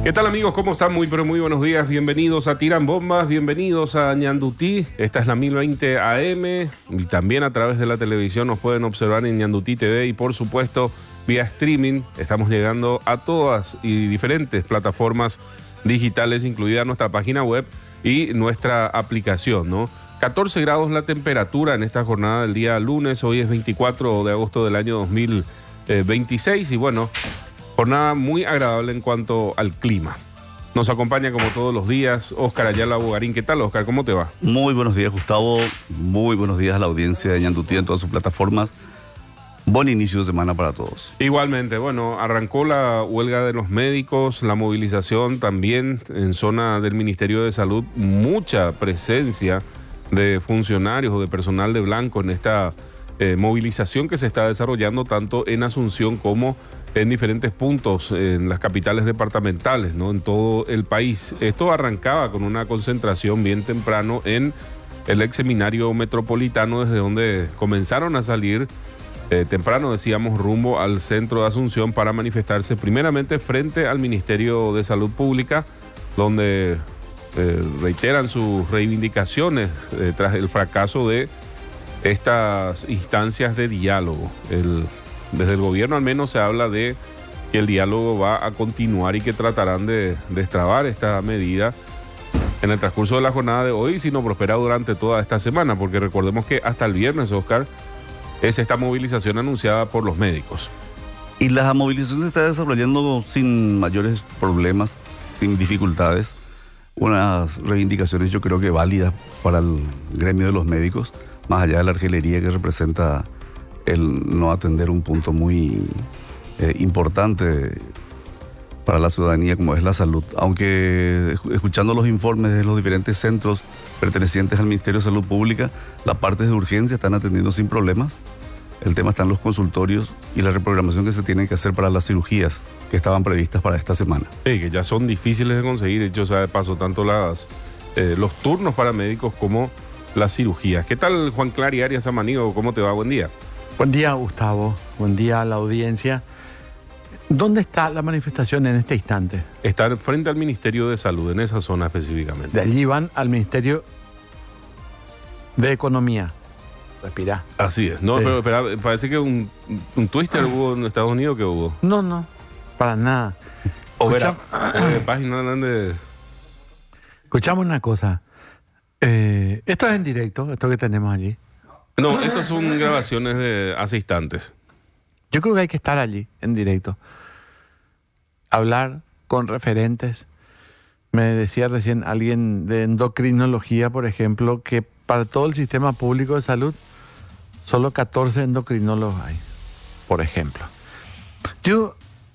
¿Qué tal, amigos? ¿Cómo están? Muy pero muy buenos días. Bienvenidos a Tiran Bombas, bienvenidos a Ñandutí. Esta es la 1020 AM y también a través de la televisión nos pueden observar en Ñandutí TV y por supuesto vía streaming. Estamos llegando a todas y diferentes plataformas digitales, incluida nuestra página web y nuestra aplicación, ¿no? 14 grados la temperatura en esta jornada del día lunes. Hoy es 24 de agosto del año 2026 y bueno, jornada muy agradable en cuanto al clima. Nos acompaña como todos los días Óscar Ayala Bogarín. ¿Qué tal, Óscar? ¿Cómo te va? Muy buenos días, Gustavo. Muy buenos días a la audiencia de Ñandutí en todas sus plataformas. Buen inicio de semana para todos. Igualmente, bueno, arrancó la huelga de los médicos, la movilización también en zona del Ministerio de Salud. Mucha presencia de funcionarios o de personal de blanco en esta movilización que se está desarrollando tanto en Asunción como en diferentes puntos en las capitales departamentales, ¿no? En todo el país. Esto arrancaba con una concentración bien temprano en el ex seminario metropolitano, desde donde comenzaron a salir temprano, decíamos, rumbo al centro de Asunción para manifestarse primeramente frente al Ministerio de Salud Pública, donde reiteran sus reivindicaciones tras el fracaso de estas instancias de diálogo. Desde el gobierno al menos se habla de que el diálogo va a continuar y que tratarán de destrabar esta medida en el transcurso de la jornada de hoy, si no prospera durante toda esta semana, porque recordemos que hasta el viernes, Óscar, es esta movilización anunciada por los médicos. Y la movilización se está desarrollando sin mayores problemas, sin dificultades. Unas reivindicaciones yo creo que válidas para el gremio de los médicos, más allá de la argelería que representa el no atender un punto muy importante para la ciudadanía como es la salud. Aunque escuchando los informes de los diferentes centros pertenecientes al Ministerio de Salud Pública, las partes de urgencia están atendiendo sin problemas. El tema está en los consultorios y la reprogramación que se tiene que hacer para las cirugías que estaban previstas para esta semana. Sí, que ya son difíciles de conseguir, hecho sea de paso, tanto los turnos para médicos como las cirugías. ¿Qué tal, Juan Clary Arias Samanigo? ¿Cómo te va? Buen día. Buen día, Gustavo. Buen día a la audiencia. ¿Dónde está la manifestación en este instante? Está frente al Ministerio de Salud, en esa zona específicamente. De allí van al Ministerio de Economía. Respirá. Así es. No, sí. Pero espera, parece que un twister hubo en Estados Unidos. ¿Qué hubo? No, para nada. O verá, página de... Escuchamos una cosa. Esto es en directo, esto que tenemos allí. No, estas son grabaciones de hace instantes. Yo creo que hay que estar allí, en directo. Hablar con referentes. Me decía recién alguien de endocrinología, por ejemplo, que para todo el sistema público de salud, solo 14 endocrinólogos hay, por ejemplo. Yo,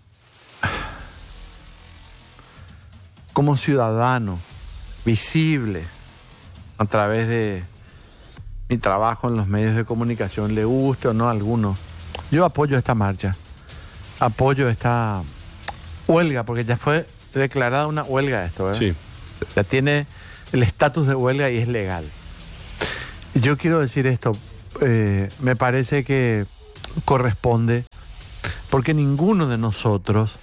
como ciudadano, visible, a través de mi trabajo en los medios de comunicación, le guste o no a alguno, yo apoyo esta marcha, apoyo esta huelga, porque ya fue declarada una huelga esto, ¿eh? Sí. Ya tiene el estatus de huelga y es legal. Yo quiero decir esto, me parece que corresponde, porque ninguno de nosotros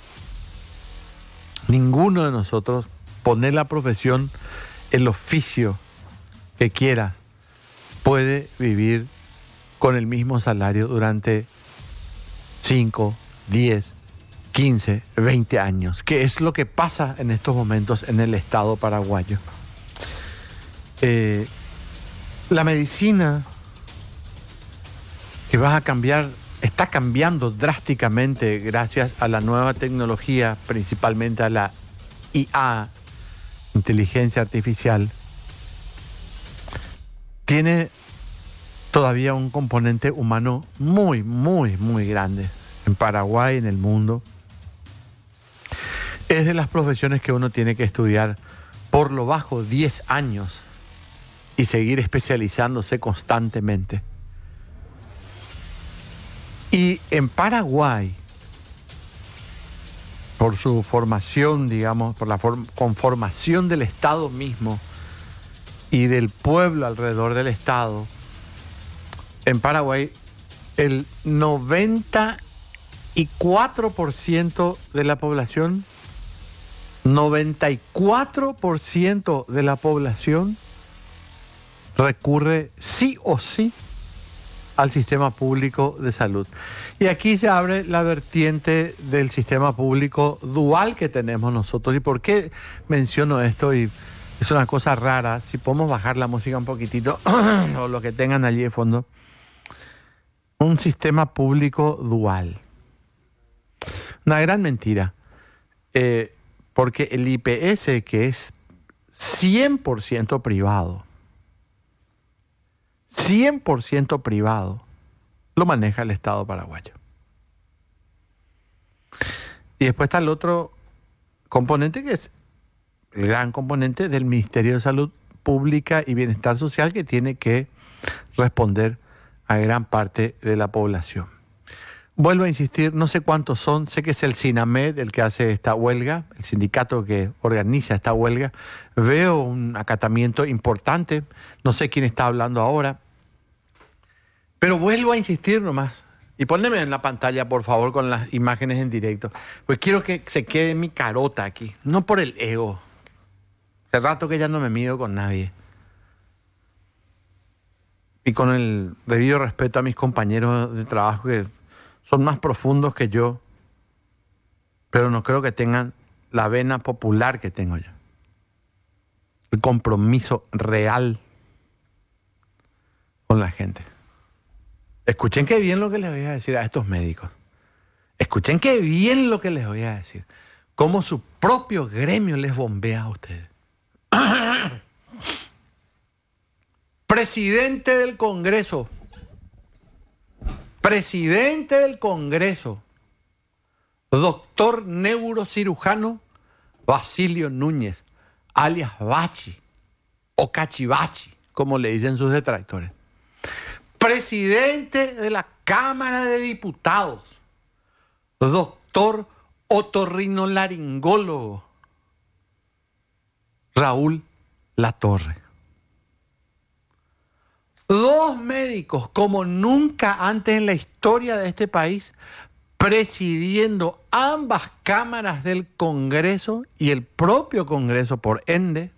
pone la profesión, el oficio que quiera, puede vivir con el mismo salario durante 5, 10, 15, 20 años, que es lo que pasa en estos momentos en el Estado paraguayo. La medicina que va a cambiar, está cambiando drásticamente gracias a la nueva tecnología, principalmente a la IA, inteligencia artificial. Tiene todavía un componente humano muy, muy, muy grande en Paraguay, en el mundo. Es de las profesiones que uno tiene que estudiar por lo bajo 10 años y seguir especializándose constantemente. Y en Paraguay, por su formación, digamos, por la conformación del Estado mismo y del pueblo alrededor del Estado, en Paraguay el 94% de la población 94% de la población recurre sí o sí al sistema público de salud. Y aquí se abre la vertiente del sistema público dual que tenemos nosotros. ¿Y por qué menciono esto? Y es una cosa rara. Si podemos bajar la música un poquitito, o lo que tengan allí de fondo. Un sistema público dual. Una gran mentira. Porque el IPS, que es 100% privado, 100% privado, lo maneja el Estado paraguayo. Y después está el otro componente, que es el gran componente del Ministerio de Salud Pública y Bienestar Social, que tiene que responder a gran parte de la población. Vuelvo a insistir, no sé cuántos son, sé que es el SINAMED el que hace esta huelga, el sindicato que organiza esta huelga. Veo un acatamiento importante, no sé quién está hablando ahora, pero vuelvo a insistir nomás. Y poneme en la pantalla, por favor, con las imágenes en directo, pues quiero que se quede mi carota aquí, no por el ego. Hace rato que ya no me mido con nadie. Y con el debido respeto a mis compañeros de trabajo que son más profundos que yo, pero no creo que tengan la vena popular que tengo yo. El compromiso real con la gente. Escuchen qué bien lo que les voy a decir a estos médicos. Escuchen qué bien lo que les voy a decir. Cómo su propio gremio les bombea a ustedes. Presidente del Congreso. Presidente del Congreso, doctor neurocirujano Basilio Núñez, alias Bachi, o Cachivachi, como le dicen sus detractores. Presidente de la Cámara de Diputados, doctor otorrinolaringólogo Raúl Latorre. Dos médicos como nunca antes en la historia de este país, presidiendo ambas cámaras del Congreso y el propio Congreso por ende.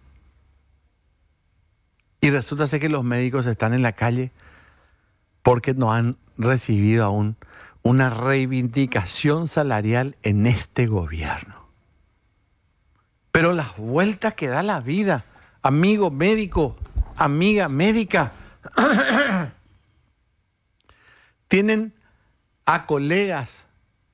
Y resulta ser que los médicos están en la calle porque no han recibido aún una reivindicación salarial en este gobierno. Pero las vueltas que da la vida, amigo médico, amiga médica, tienen a colegas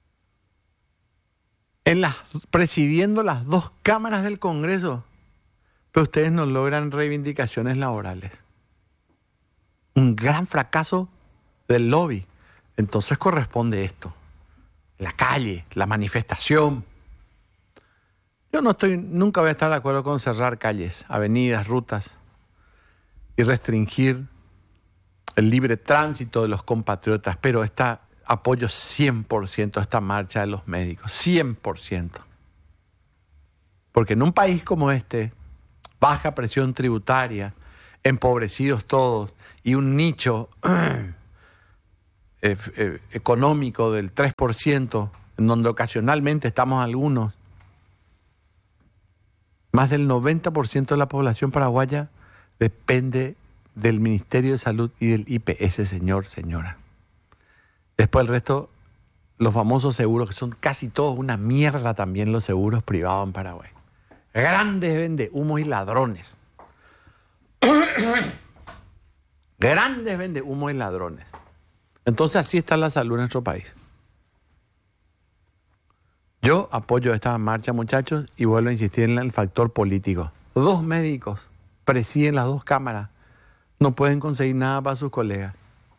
presidiendo las dos cámaras del Congreso, pero ustedes no logran reivindicaciones laborales. Un gran fracaso del lobby. Entonces corresponde esto: la calle, la manifestación. Yo nunca voy a estar de acuerdo con cerrar calles, avenidas, rutas y restringir el libre tránsito de los compatriotas, pero apoyo 100% a esta marcha de los médicos, 100%. Porque en un país como este, baja presión tributaria, empobrecidos todos y un nicho económico del 3%, en donde ocasionalmente estamos algunos, más del 90% de la población paraguaya depende del Ministerio de Salud y del IPS, señora. Después el resto, los famosos seguros, que son casi todos una mierda también los seguros privados en Paraguay. Grandes vendehumos y ladrones. Grandes vendehumos y ladrones. Entonces así está la salud en nuestro país. Yo apoyo esta marcha, muchachos, y vuelvo a insistir en el factor político. Dos médicos presiden las dos cámaras. No pueden conseguir nada para sus colegas.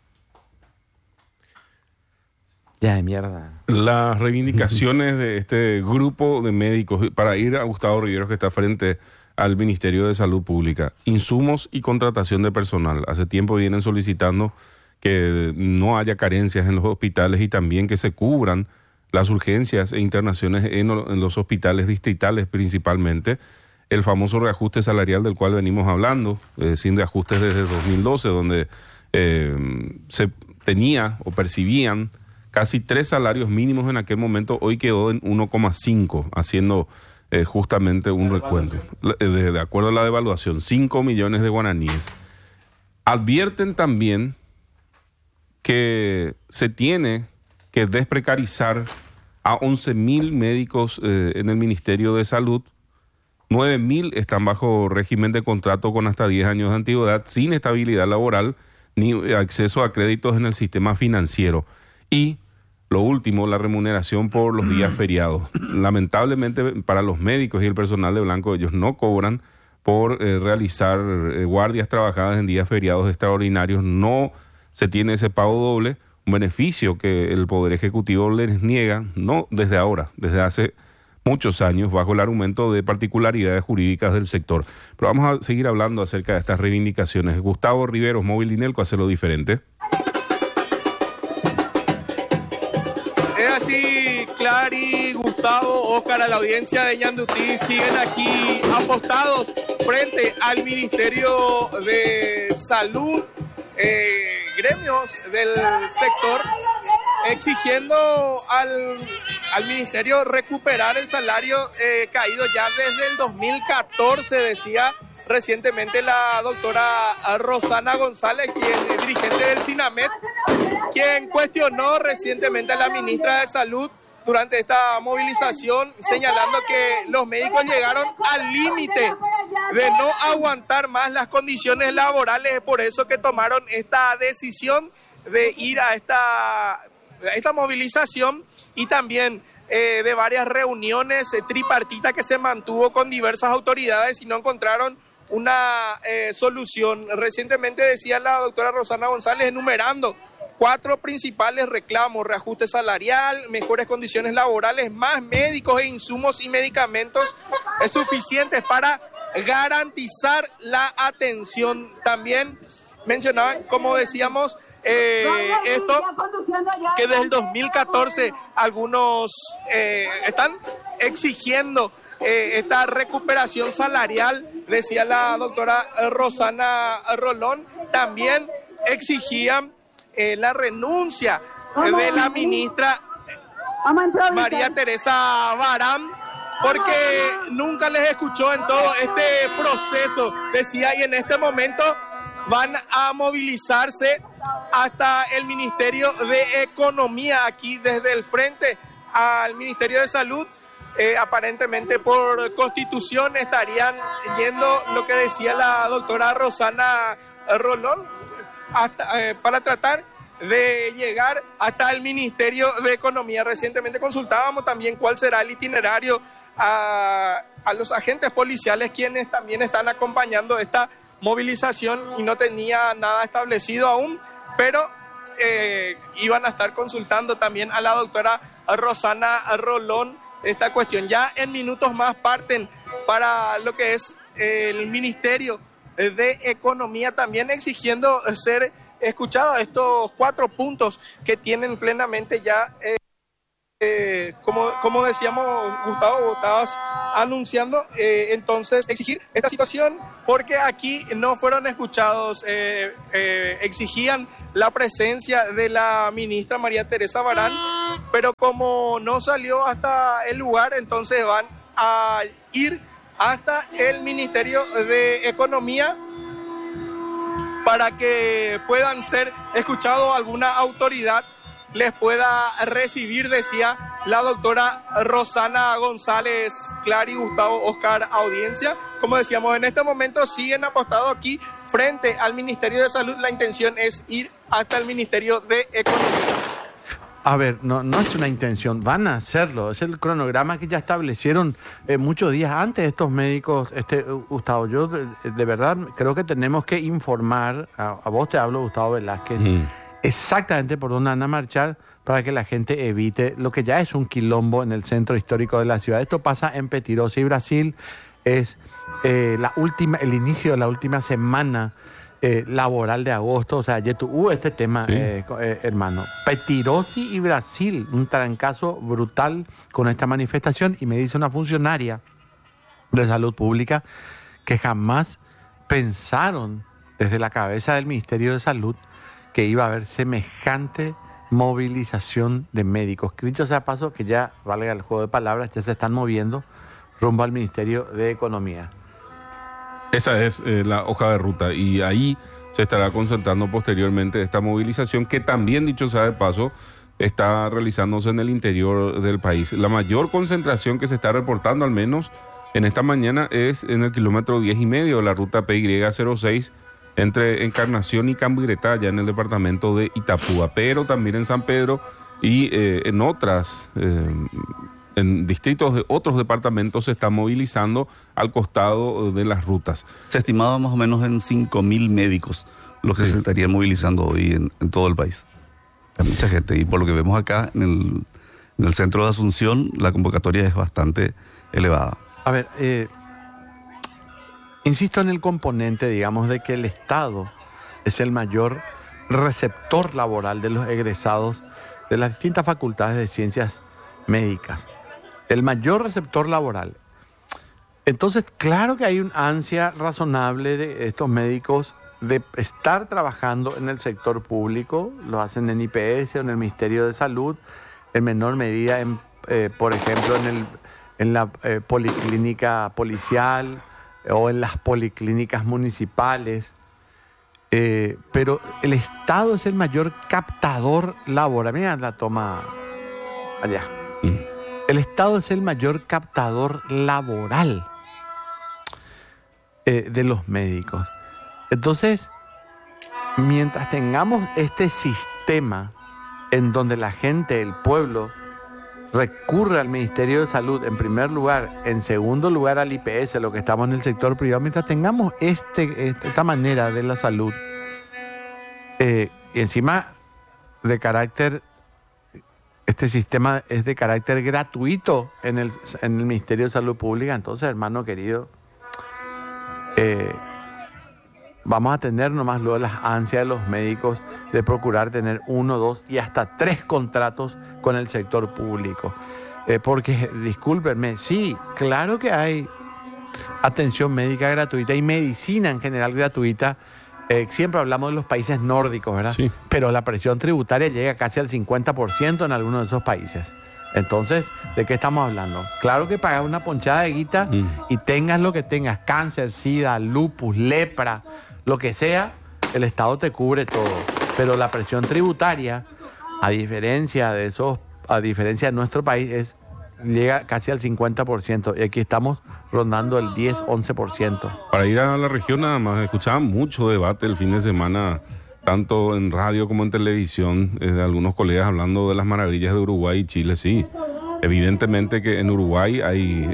Ya de mierda. Las reivindicaciones de este grupo de médicos, para ir a Gustavo Riveros, que está frente al Ministerio de Salud Pública, insumos y contratación de personal. Hace tiempo vienen solicitando que no haya carencias en los hospitales y también que se cubran las urgencias e internaciones en los hospitales distritales principalmente. El famoso reajuste salarial del cual venimos hablando, sin reajustes desde 2012, donde se tenía o percibían casi 3 salarios mínimos en aquel momento, hoy quedó en 1,5, haciendo justamente un recuento. De acuerdo a la devaluación, 5 millones de guaraníes. Advierten también que se tiene que desprecarizar a 11.000 médicos en el Ministerio de Salud. 9.000 están bajo régimen de contrato con hasta 10 años de antigüedad, sin estabilidad laboral ni acceso a créditos en el sistema financiero. Y lo último, la remuneración por los días feriados. Lamentablemente para los médicos y el personal de Blanco, ellos no cobran por realizar guardias trabajadas en días feriados extraordinarios. No se tiene ese pago doble, un beneficio que el Poder Ejecutivo les niega, no desde ahora, desde hace muchos años, bajo el argumento de particularidades jurídicas del sector. Pero vamos a seguir hablando acerca de estas reivindicaciones. Gustavo Riveros, Móvil Dinelco, hace lo diferente. Es así, Clary, Gustavo, Óscar, a la audiencia de Ñandutí siguen aquí apostados frente al Ministerio de Salud, gremios del sector, exigiendo al ministerio recuperar el salario caído ya desde el 2014, decía recientemente la doctora Rosana González, quien es dirigente del SINAMED, quien cuestionó recientemente a la ministra de Salud durante esta movilización, señalando que los médicos llegaron al límite de no aguantar más las condiciones laborales. Es por eso que tomaron esta decisión de ir a esta movilización, y también de varias reuniones tripartitas que se mantuvo con diversas autoridades y no encontraron una solución. Recientemente decía la doctora Rosana González, enumerando 4 principales reclamos: reajuste salarial, mejores condiciones laborales, más médicos e insumos y medicamentos suficientes para garantizar la atención. También mencionaban, como decíamos, esto que desde el 2014 algunos están exigiendo esta recuperación salarial, decía la doctora Rosana Rolón. También exigían la renuncia de la ministra María Teresa Barán, porque nunca les escuchó en todo este proceso, decía, y en este momento van a movilizarse hasta el Ministerio de Economía, aquí desde el frente al Ministerio de Salud. Aparentemente por Constitución estarían yendo, lo que decía la doctora Rosana Rolón, para tratar de llegar hasta el Ministerio de Economía. Recientemente consultábamos también cuál será el itinerario a los agentes policiales, quienes también están acompañando esta movilización, y no tenía nada establecido aún, pero iban a estar consultando también a la doctora Rosana Rolón esta cuestión. Ya en minutos más parten para lo que es el Ministerio de Economía, también exigiendo ser escuchados estos 4 puntos que tienen plenamente ya, como decíamos, Gustavo, estabas anunciando, entonces exigir esta situación, porque aquí no fueron escuchados. Exigían la presencia de la ministra María Teresa Barán, pero como no salió hasta el lugar, entonces van a ir hasta el Ministerio de Economía para que puedan ser escuchados, alguna autoridad les pueda recibir, decía la doctora Rosana González. Clary, Gustavo, Óscar, audiencia. Como decíamos, en este momento siguen apostados aquí frente al Ministerio de Salud. La intención es ir hasta el Ministerio de Economía. A ver, no es una intención, van a hacerlo. Es el cronograma que ya establecieron muchos días antes estos médicos. Gustavo, yo de verdad creo que tenemos que informar, a vos te hablo, Gustavo Velázquez, exactamente por dónde van a marchar, para que la gente evite lo que ya es un quilombo en el centro histórico de la ciudad. Esto pasa en Petirosi, Brasil. Es el inicio de la última semana laboral de agosto. O sea, ayer hubo este tema, sí. Hermano. Petirosi y Brasil, un trancazo brutal con esta manifestación. Y me dice una funcionaria de salud pública que jamás pensaron desde la cabeza del Ministerio de Salud que iba a haber semejante movilización de médicos. Dicho sea paso, que ya, valga el juego de palabras, ya se están moviendo rumbo al Ministerio de Economía. Esa es la hoja de ruta y ahí se estará concentrando posteriormente esta movilización que también, dicho sea de paso, está realizándose en el interior del país. La mayor concentración que se está reportando, al menos en esta mañana, es en el kilómetro 10,5 de la ruta PY06 entre Encarnación y Cambireta, allá en el departamento de Itapúa, pero también en San Pedro y en distritos de otros departamentos se está movilizando al costado de las rutas. Se estimaba más o menos en 5.000 médicos los que se estarían movilizando hoy en todo el país. Hay mucha gente y por lo que vemos acá en el centro de Asunción, la convocatoria es bastante elevada. A ver, insisto en el componente, digamos, de que el Estado es el mayor receptor laboral de los egresados de las distintas facultades de ciencias médicas. El mayor receptor laboral. Entonces, claro que hay una ansia razonable de estos médicos de estar trabajando en el sector público, lo hacen en IPS o en el Ministerio de Salud, en menor medida, por ejemplo, en la policlínica policial o en las policlínicas municipales. Pero el Estado es el mayor captador laboral. Mira la toma allá. El Estado es el mayor captador laboral de los médicos. Entonces, mientras tengamos este sistema en donde la gente, el pueblo, recurre al Ministerio de Salud en primer lugar, en segundo lugar al IPS, lo que estamos en el sector privado, mientras tengamos esta manera de la salud, y encima de carácter, este sistema es de carácter gratuito en el Ministerio de Salud Pública, entonces, hermano querido, vamos a tener nomás luego las ansias de los médicos de procurar tener 1, 2 y hasta 3 contratos con el sector público. Porque, discúlpenme, sí, claro que hay atención médica gratuita y medicina en general gratuita. Siempre hablamos de los países nórdicos, ¿verdad? Sí. Pero la presión tributaria llega casi al 50% en algunos de esos países. Entonces, ¿de qué estamos hablando? Claro que pagas una ponchada de guita y tengas lo que tengas, cáncer, sida, lupus, lepra, lo que sea, el Estado te cubre todo. Pero la presión tributaria, a diferencia de nuestro país, llega casi al 50%. Y aquí estamos rondando el 10-11%. Para ir a la región nada más, escuchaba mucho debate el fin de semana, tanto en radio como en televisión, de algunos colegas hablando de las maravillas de Uruguay y Chile. Sí, evidentemente que en Uruguay hay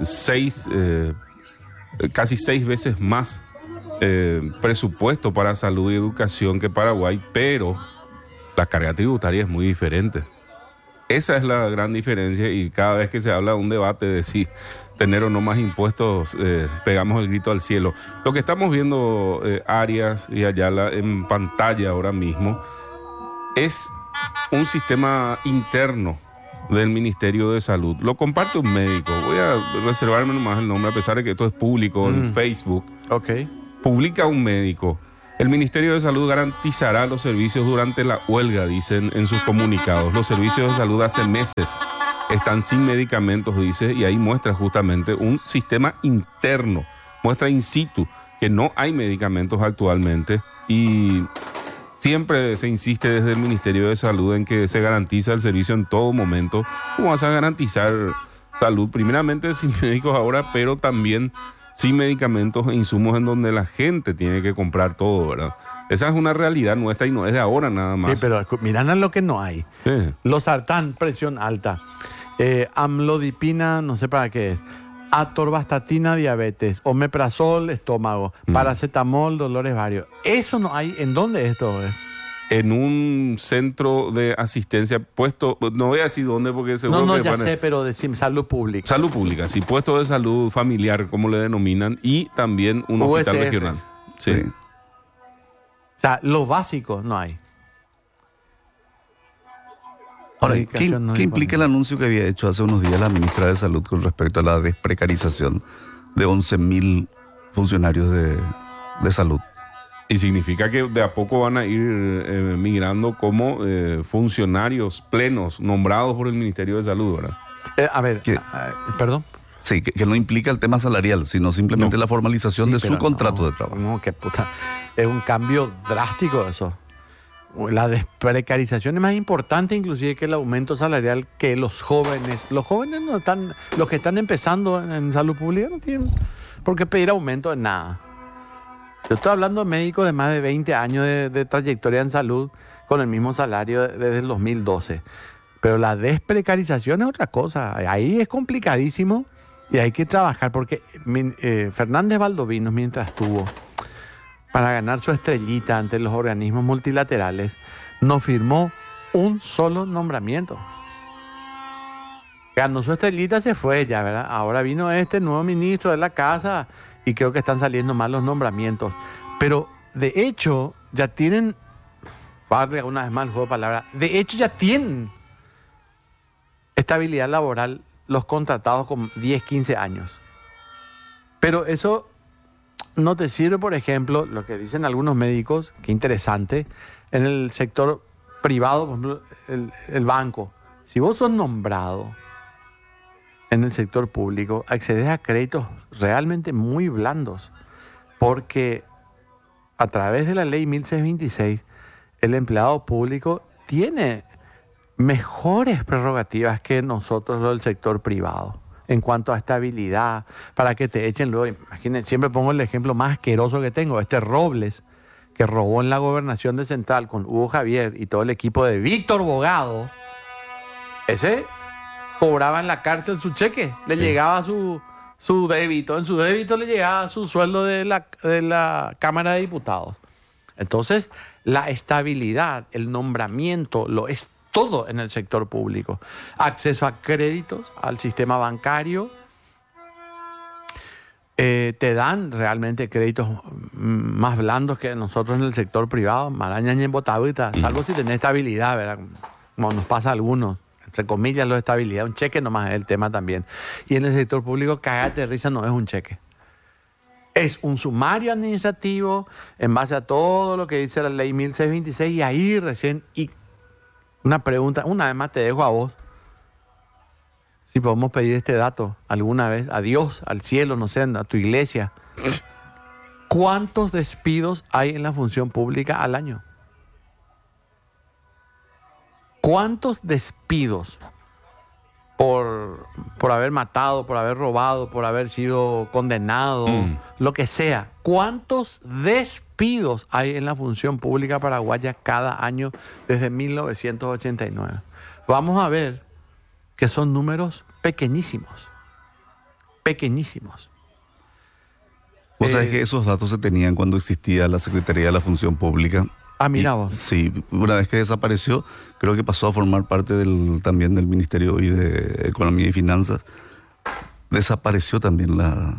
casi 6 veces más presupuesto para salud y educación que Paraguay, pero la carga tributaria es muy diferente. Esa es la gran diferencia y cada vez que se habla de un debate de si tener o no más impuestos, pegamos el grito al cielo. Lo que estamos viendo, Arias y Ayala, en pantalla ahora mismo, es un sistema interno del Ministerio de Salud. Lo comparte un médico. Voy a reservarme nomás el nombre, a pesar de que esto es público en Facebook. Ok. Publica un médico. El Ministerio de Salud garantizará los servicios durante la huelga, dicen en sus comunicados. Los servicios de salud hace meses están sin medicamentos, dice, y ahí muestra justamente un sistema interno, muestra in situ que no hay medicamentos actualmente y siempre se insiste desde el Ministerio de Salud en que se garantiza el servicio en todo momento. ¿Cómo vas a garantizar salud? Primeramente sin médicos ahora, pero también sin medicamentos e insumos en donde la gente tiene que comprar todo, ¿verdad? Esa es una realidad nuestra y no es de ahora nada más. Sí, pero miran lo que no hay. Sí. Losartán, presión alta. Amlodipina, no sé para qué es. Atorvastatina, diabetes. Omeprazol, estómago. Paracetamol, dolores varios. Eso no hay. ¿En dónde es todo eso? En un centro de asistencia puesto, no voy a decir dónde porque seguro No, que ya sé, pero decime, salud pública. Salud pública, sí, puesto de salud familiar, como le denominan, y también un hospital USF. regional. Sí. Sí. O sea, lo básico no hay. Ahora, Medicación no ¿qué hay implica el anuncio que había hecho hace unos días la ministra de Salud con respecto a la desprecarización de 11.000 funcionarios de salud? Y significa que de a poco van a ir migrando como funcionarios plenos nombrados por el Ministerio de Salud, ¿verdad? A ver, ¿Qué? perdón. Sí, que no implica el tema salarial, sino simplemente la formalización de su contrato de trabajo. No, qué puta. Es un cambio drástico eso. La desprecarización es más importante inclusive que el aumento salarial que los jóvenes. Los jóvenes no están, los que están empezando en salud pública no tienen por qué pedir aumento de nada. Yo estoy hablando de médicos de más de 20 años de trayectoria en salud con el mismo salario desde el 2012. Pero la desprecarización es otra cosa. Ahí es complicadísimo y hay que trabajar porque Fernández Valdovinos, mientras estuvo para ganar su estrellita ante los organismos multilaterales, no firmó un solo nombramiento. Ganó su estrellita, se fue ya, ¿verdad? Ahora vino este nuevo ministro de la casa y creo que están saliendo mal los nombramientos. Pero de hecho ya tienen, para darle una vez más el juego de palabras, de hecho ya tienen estabilidad laboral los contratados con 10, 15 años. Pero eso no te sirve, por ejemplo, lo que dicen algunos médicos, que interesante, en el sector privado, por ejemplo, el banco. Si vos sos nombrado en el sector público, accedes a créditos realmente muy blandos, porque a través de la ley 1626, el empleado público tiene mejores prerrogativas que nosotros los del sector privado en cuanto a estabilidad, para que te echen luego. Imagínense, siempre pongo el ejemplo más asqueroso que tengo, Robles, que robó en la gobernación de Central con Hugo Javier y todo el equipo de Víctor Bogado. Ese cobraba en la cárcel su cheque, le llegaba su débito, en su débito le llegaba su sueldo de la Cámara de Diputados. Entonces, la estabilidad, el nombramiento, lo es todo en el sector público. Acceso a créditos, al sistema bancario. Te dan realmente créditos más blandos que nosotros en el sector privado. Maraña y en Botavita, salvo si tenés estabilidad, ¿verdad? Como nos pasa a algunos. Entre comillas, lo de estabilidad. Un cheque nomás es el tema también. Y en el sector público, cagate de risa, no es un cheque. Es un sumario administrativo en base a todo lo que dice la ley 1626 y ahí recién... Una pregunta, una vez más te dejo a vos. Si podemos pedir este dato alguna vez, a Dios, al cielo, no sé, a tu iglesia. ¿Cuántos despidos hay en la función pública al año? ¿Cuántos despidos por haber matado, por haber robado, por haber sido condenado, lo que sea? ¿Cuántos despidos hay en la función pública paraguaya cada año desde 1989? Vamos a ver que son números pequeñísimos. Pequeñísimos. Vos sabés que esos datos se tenían cuando existía la Secretaría de la Función Pública. Ah, mira vos. Sí, una vez que desapareció, creo que pasó a formar parte también del Ministerio de Economía y Finanzas. Desapareció también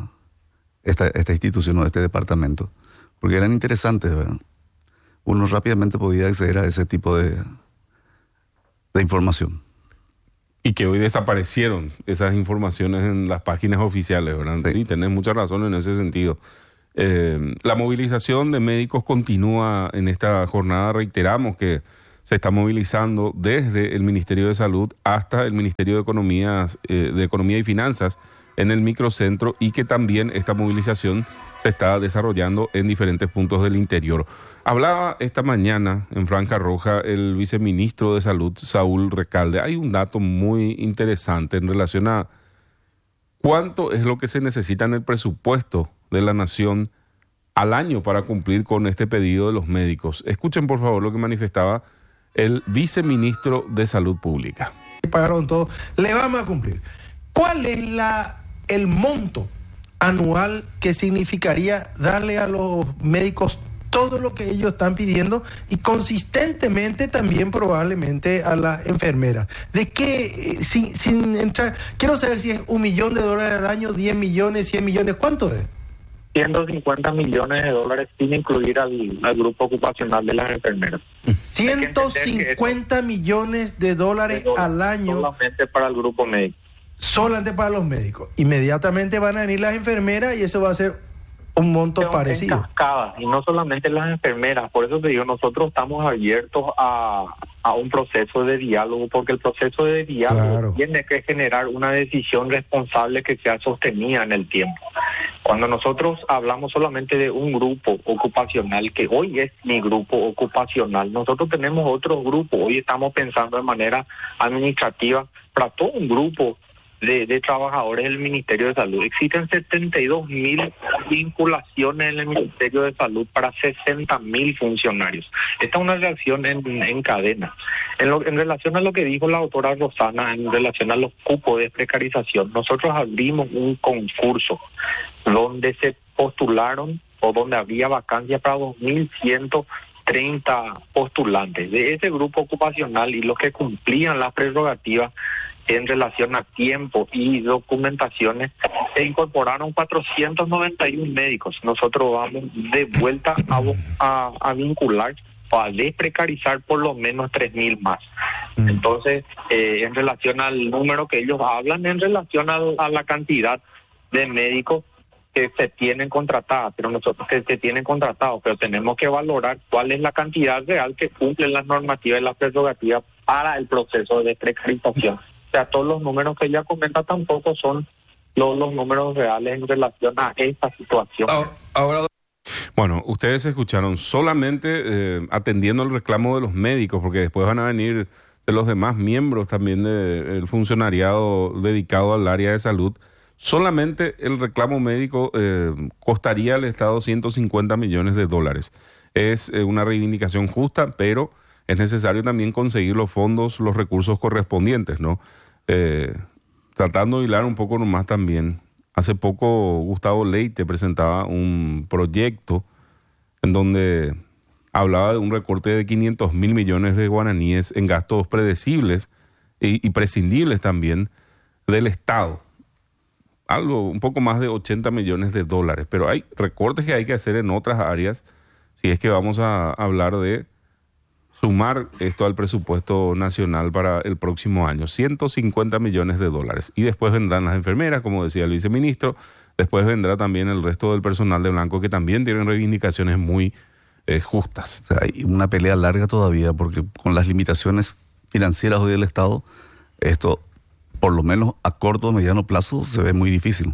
esta institución o este departamento, porque eran interesantes, ¿verdad? Uno rápidamente podía acceder a ese tipo de información. Y que hoy desaparecieron esas informaciones en las páginas oficiales, ¿verdad? Sí, tenés mucha razón en ese sentido. La movilización de médicos continúa en esta jornada. Reiteramos que se está movilizando desde el Ministerio de Salud hasta el Ministerio de Economía y Finanzas en el microcentro, y que también esta movilización se está desarrollando en diferentes puntos del interior. Hablaba esta mañana en Franja Roja el viceministro de Salud, Saúl Recalde. Hay un dato muy interesante en relación a cuánto es lo que se necesita en el presupuesto de la nación al año para cumplir con este pedido de los médicos. Escuchen por favor lo que manifestaba el viceministro de Salud Pública. Pagaron todo, le vamos a cumplir. ¿Cuál es el monto anual que significaría darle a los médicos todo lo que ellos están pidiendo y consistentemente también probablemente a las enfermeras? ¿De qué? Sin entrar, quiero saber si es $1 millón al año, 10 millones, 100 millones, ¿cuánto es? 150 millones de dólares sin incluir al grupo ocupacional de las enfermeras. 150 millones de dólares al año. Solamente para el grupo médico. Solamente para los médicos. Inmediatamente van a venir las enfermeras y eso va a ser un monto en parecido. cascada, y no solamente las enfermeras. Por eso te digo, nosotros estamos abiertos a un proceso de diálogo, porque el proceso de diálogo Claro. tiene que generar una decisión responsable que sea sostenida en el tiempo. Cuando nosotros hablamos solamente de un grupo ocupacional, que hoy es mi grupo ocupacional, nosotros tenemos otros grupos. Hoy estamos pensando de manera administrativa para todo un grupo de trabajadores del Ministerio de Salud. Existen 72.000 vinculaciones en el Ministerio de Salud para 60.000 funcionarios. Esta es una reacción en cadena. En relación a lo que dijo la doctora Rosana, en relación a los cupos de precarización, nosotros abrimos un concurso donde se postularon o donde había vacancias para 2.130 postulantes. De ese grupo ocupacional y los que cumplían las prerrogativas en relación a tiempo y documentaciones, se incorporaron 491 médicos. Nosotros vamos de vuelta a vincular o a desprecarizar por lo menos 3.000 más. Entonces, en relación al número que ellos hablan, en relación a la cantidad de médicos que se tienen contratados, pero tenemos que valorar cuál es la cantidad real que cumplen las normativas y las prerrogativas para el proceso de precarización. O sea, todos los números que ella comenta tampoco son los números reales en relación a esta situación. Ahora, Bueno, ustedes escucharon solamente atendiendo el reclamo de los médicos, porque después van a venir de los demás miembros también del funcionariado dedicado al área de salud. Solamente el reclamo médico costaría al Estado 150 millones de dólares. Es una reivindicación justa, pero es necesario también conseguir los fondos, los recursos correspondientes, ¿no? Tratando de hilar un poco nomás también. Hace poco Gustavo Leite presentaba un proyecto en donde hablaba de un recorte de 500.000 millones de guaraníes en gastos predecibles y prescindibles también del Estado. Algo, un poco más de 80 millones de dólares. Pero hay recortes que hay que hacer en otras áreas si es que vamos a hablar de sumar esto al presupuesto nacional para el próximo año, 150 millones de dólares. Y después vendrán las enfermeras, como decía el viceministro, después vendrá también el resto del personal de blanco que también tienen reivindicaciones muy justas. O sea, hay una pelea larga todavía porque con las limitaciones financieras hoy del Estado, esto, por lo menos a corto o mediano plazo, se ve muy difícil.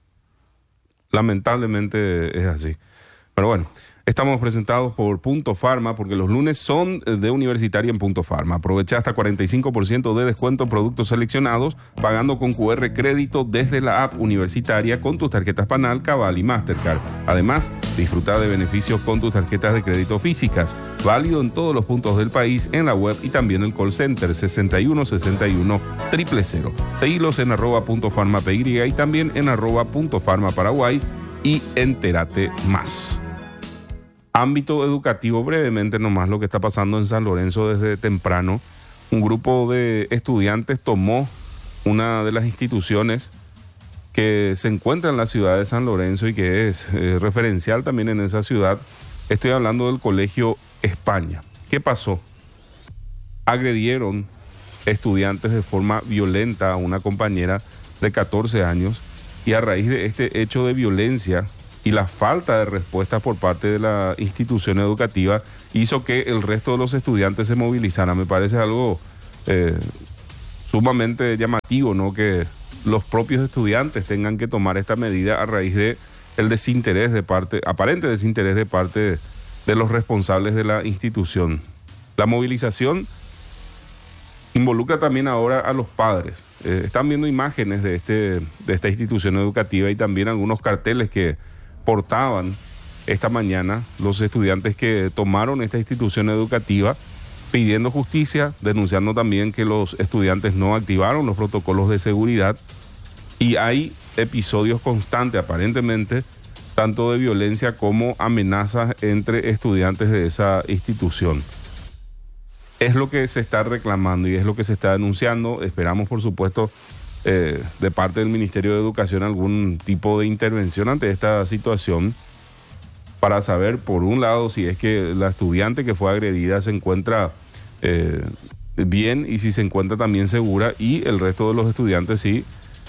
Lamentablemente es así. Pero bueno, estamos presentados por Punto Pharma, porque los lunes son de Universitaria en Punto Pharma. Aprovecha hasta 45% de descuento en productos seleccionados, pagando con QR crédito desde la app Universitaria con tus tarjetas Panal, Cabal y Mastercard. Además, disfruta de beneficios con tus tarjetas de crédito físicas, válido en todos los puntos del país, en la web y también el call center 6161 000. Seguilos en @puntofarmapy y también en @puntofarmaparaguay y entérate más. Ámbito educativo, brevemente nomás lo que está pasando en San Lorenzo desde temprano. Un grupo de estudiantes tomó una de las instituciones que se encuentra en la ciudad de San Lorenzo y que es referencial también en esa ciudad. Estoy hablando del Colegio España. ¿Qué pasó? Agredieron estudiantes de forma violenta a una compañera de 14 años y a raíz de este hecho de violencia y la falta de respuesta por parte de la institución educativa hizo que el resto de los estudiantes se movilizaran. Me parece algo sumamente llamativo, ¿no? Que los propios estudiantes tengan que tomar esta medida a raíz de el desinterés aparente desinterés de parte de los responsables de la institución. La movilización involucra también ahora a los padres. Están viendo imágenes de esta institución educativa y también algunos carteles que portaban esta mañana los estudiantes que tomaron esta institución educativa pidiendo justicia, denunciando también que los estudiantes no activaron los protocolos de seguridad y hay episodios constantes aparentemente tanto de violencia como amenazas entre estudiantes de esa institución. Es lo que se está reclamando y es lo que se está denunciando. Esperamos, por supuesto, de parte del Ministerio de Educación algún tipo de intervención ante esta situación para saber, por un lado, si es que la estudiante que fue agredida se encuentra bien y si se encuentra también segura y el resto de los estudiantes si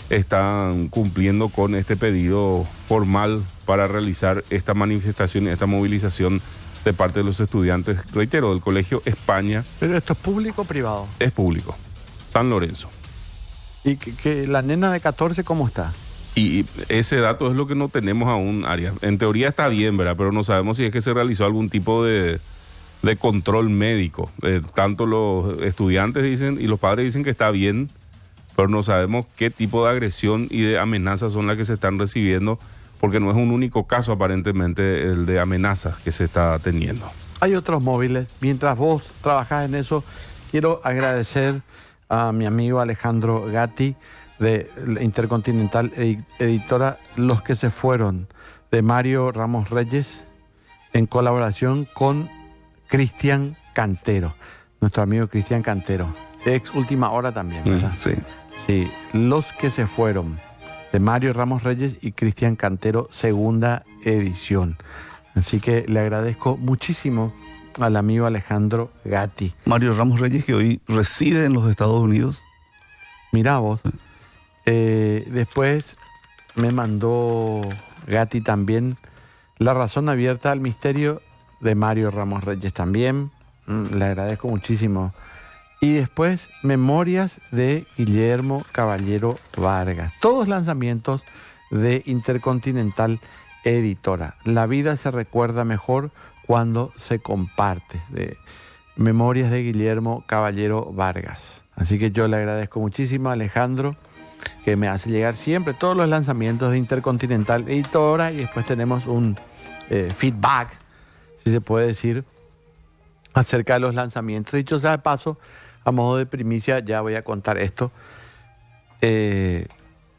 están cumpliendo con este pedido formal para realizar esta manifestación, esta movilización de parte de los estudiantes, reitero, del Colegio España. ¿Pero esto es público o privado? Es público, San Lorenzo. ¿Y que la nena de 14 cómo está? Y ese dato es lo que no tenemos aún, Arias. En teoría está bien, ¿verdad? Pero no sabemos si es que se realizó algún tipo de control médico. Tanto los estudiantes dicen y los padres dicen que está bien, pero no sabemos qué tipo de agresión y de amenazas son las que se están recibiendo, porque no es un único caso aparentemente el de amenazas que se está teniendo. Hay otros móviles. Mientras vos trabajás en eso, quiero agradecer a mi amigo Alejandro Gatti de la Intercontinental Editora Los que se fueron, de Mario Ramos Reyes, en colaboración con Cristian Cantero, nuestro amigo Cristian Cantero, ex Última Hora también, ¿verdad? Sí. Sí, Los que se fueron, de Mario Ramos Reyes y Cristian Cantero, segunda edición. Así que le agradezco muchísimo al amigo Alejandro Gatti. Mario Ramos Reyes, que hoy reside en los Estados Unidos. Mirá vos. Después me mandó Gatti también La razón abierta al misterio, de Mario Ramos Reyes también. Le agradezco muchísimo. Y después Memorias de Guillermo Caballero Vargas. Todos lanzamientos de Intercontinental Editora. La vida se recuerda mejor cuando se comparte, de Memorias de Guillermo Caballero Vargas. Así que yo le agradezco muchísimo a Alejandro, que me hace llegar siempre todos los lanzamientos de Intercontinental Editora, y después tenemos un feedback, si se puede decir, acerca de los lanzamientos. Dicho sea de paso, a modo de primicia, ya voy a contar esto. En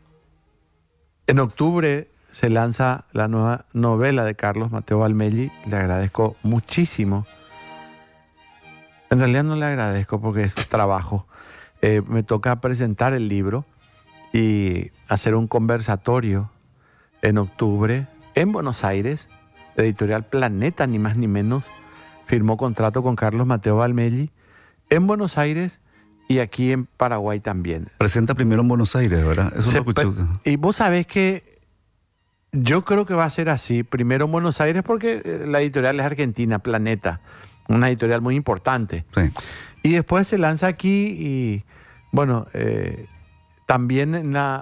octubre se lanza la nueva novela de Carlos Mateo Valmelli. Le agradezco muchísimo. En realidad no le agradezco porque es trabajo. Me toca presentar el libro y hacer un conversatorio en octubre en Buenos Aires. Editorial Planeta, ni más ni menos, firmó contrato con Carlos Mateo Valmelli en Buenos Aires y aquí en Paraguay también. Presenta primero en Buenos Aires, ¿verdad? Eso lo escuché. Y vos sabés que yo creo que va a ser así. Primero en Buenos Aires porque la editorial es argentina, Planeta, una editorial muy importante. Sí. Y después se lanza aquí y, bueno, también en la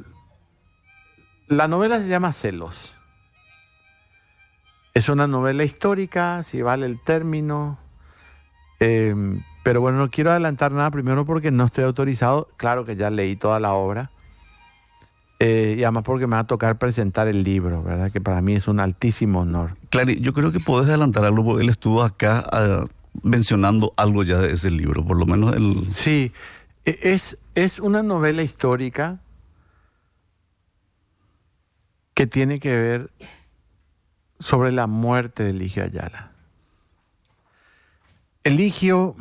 novela se llama Celos. Es una novela histórica, si vale el término. Pero bueno, no quiero adelantar nada, primero porque no estoy autorizado. Claro que ya leí toda la obra. Y además porque me va a tocar presentar el libro, ¿verdad? Que para mí es un altísimo honor. Claro, yo creo que podés adelantar algo porque él estuvo acá mencionando algo ya de ese libro, por lo menos el... Sí, es una novela histórica que tiene que ver sobre la muerte de Eligio Ayala. Eligio,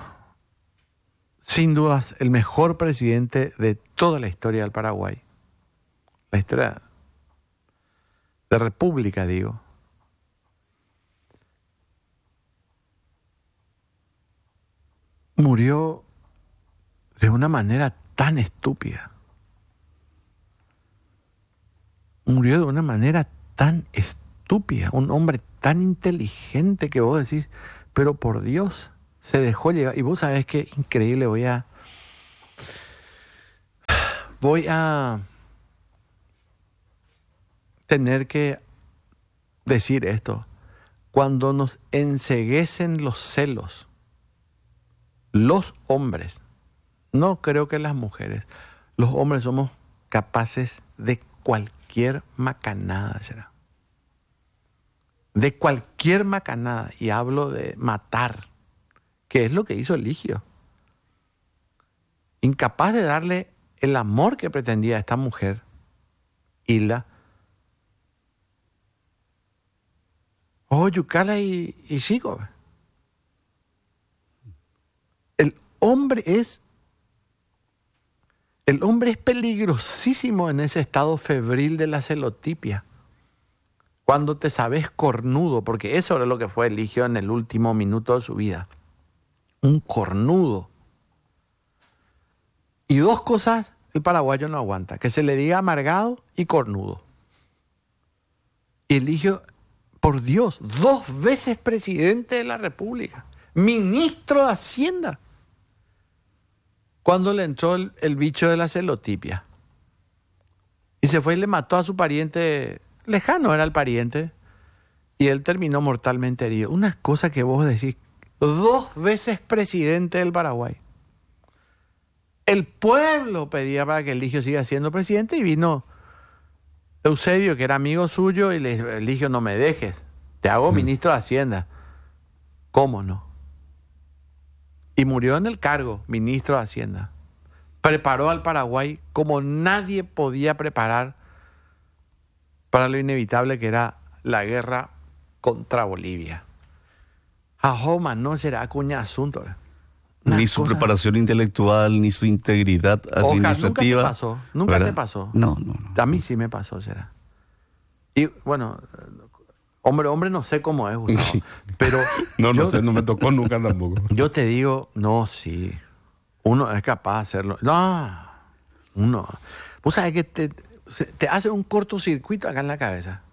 sin dudas, el mejor presidente de toda la historia del Paraguay. La historia de República, digo. Murió de una manera tan estúpida. Murió de una manera tan estúpida. Un hombre tan inteligente que vos decís, pero por Dios, se dejó llevar. Y vos sabés qué increíble, voy a tener que decir esto. Cuando nos enceguecen los celos, los hombres, no creo que las mujeres, los hombres somos capaces de cualquier macanada, ¿será? De cualquier macanada, y hablo de matar, que es lo que hizo Eligio. Incapaz de darle el amor que pretendía esta mujer, Hilda. Yucala y Chico. El hombre es peligrosísimo en ese estado febril de la celotipia. Cuando te sabes cornudo, porque eso era lo que fue Eligio en el último minuto de su vida. Un cornudo. Y dos cosas el paraguayo no aguanta, que se le diga amargado y cornudo. Y Eligio, por Dios, 2 veces presidente de la República, ministro de Hacienda, cuando le entró el bicho de la celotipia. Y se fue y le mató a su pariente lejano, era el pariente, y él terminó mortalmente herido. Una cosa que vos decís, 2 veces presidente del Paraguay. El pueblo pedía para que Eligio siga siendo presidente y vino Eusebio, que era amigo suyo, y le dijo, Eligio, no me dejes, te hago ministro de Hacienda. ¿Cómo no? Y murió en el cargo, ministro de Hacienda. Preparó al Paraguay como nadie podía preparar para lo inevitable que era la guerra contra Bolivia. Ajoma no será cuña asunto. Ni su preparación intelectual, ni su integridad administrativa. Nunca te pasó. No. A mí sí me pasó, será. Y bueno, hombre, no sé cómo es, Gustavo, pero... No sé, no me tocó nunca tampoco. Yo te digo, no, sí, uno es capaz de hacerlo. No, uno... Vos sabés que te hace un cortocircuito acá en la cabeza.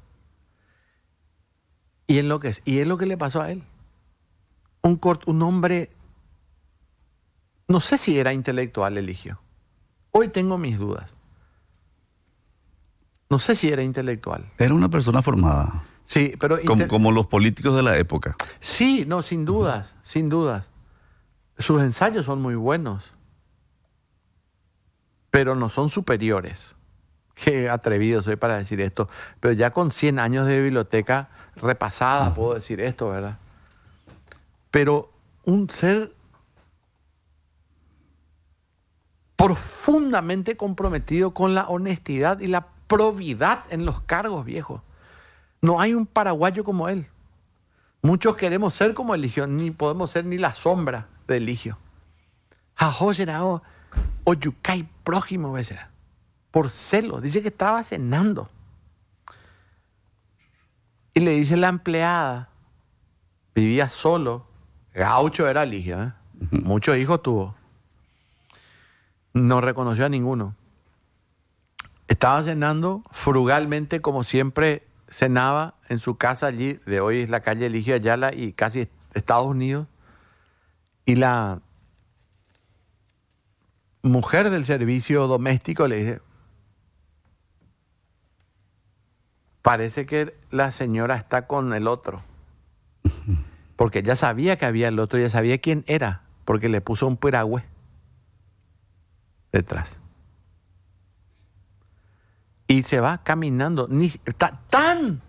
Y es lo que le pasó a él. Un hombre... No sé si era intelectual, Eligio. Hoy tengo mis dudas. No sé si era intelectual. Era una persona formada. Sí, pero... Como los políticos de la época. Sí, no, sin dudas, sin dudas. Sus ensayos son muy buenos, pero no son superiores. Qué atrevido soy para decir esto. Pero ya con 100 años de biblioteca repasada puedo decir esto, ¿verdad? Pero un ser profundamente comprometido con la honestidad y la probidad en los cargos, viejo. No hay un paraguayo como él. Muchos queremos ser como Eligio, ni podemos ser ni la sombra de Eligio. Ajó será oyucay prójimo, ¿ves? Por celo. Dice que estaba cenando. Y le dice la empleada, vivía solo, gaucho era Eligio, ¿eh? Muchos hijos tuvo. No reconoció a ninguno. Estaba cenando frugalmente, como siempre cenaba en su casa allí, de hoy es la calle Eligio Ayala y casi Estados Unidos. Y la mujer del servicio doméstico le dice, parece que la señora está con el otro. Porque ya sabía que había el otro, ya sabía quién era, porque le puso un piragüe detrás. Y se va caminando. Tan